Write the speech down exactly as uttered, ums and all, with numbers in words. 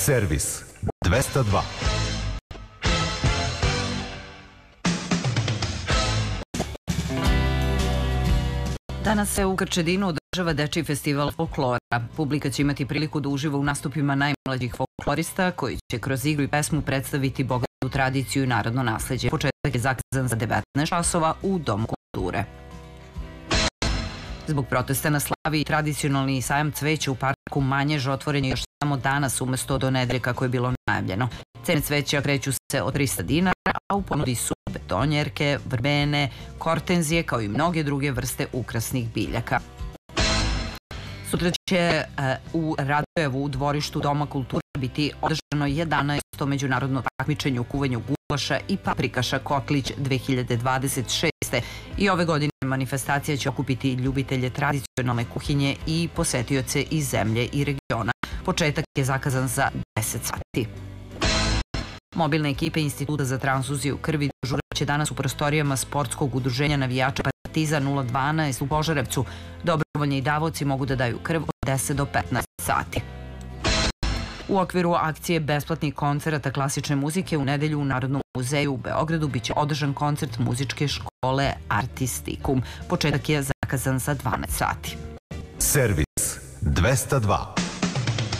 Servis dvesta dva. Danas se u Krčedinu održava Dečiji festival folklora. Publika će imati priliku da uživa u nastupima najmlađih folklorista koji će kroz igru i pesmu predstaviti bogatu tradiciju i narodno nasleđe. Početak je zakazan za devetnaest časova u Domu kulture. Zbog protesta na Slavi, tradicionalni sajam cveća u parku Manjež otvoren je još samo danas umesto do nedelje kako je bilo najavljeno. Cene cveća kreću se od trista dinara, a u ponudi su betonjerke, vrbene, kortenzije kao i mnoge druge vrste ukrasnih biljaka. Sutra će u Radojevu u dvorištu Doma kulture biti održano jedanaesto međunarodno takmičenje u kuvanju gulaša i paprikaša Kotlić dve hiljade dvadeset šeste. I ove godine manifestacija će okupiti ljubitelje tradicionalne kuhinje i posetioce iz zemlje i regiona. Početak je zakazan za deset sati. Mobilne ekipe Instituta za transfuziju krvi dežurat će danas u prostorijama sportskog udruženja navijača Partizan nula dvanaest u Požarevcu. Dobrovoljni davaoci mogu da daju krv od deset do petnaest sati. U okviru akcije besplatnih koncerata klasične muzike u nedelju u Narodnom muzeju u Beogradu biće održan koncert muzičke škole Artistikum. Početak je zakazan za dvanaest sati. Servis dvesta dva.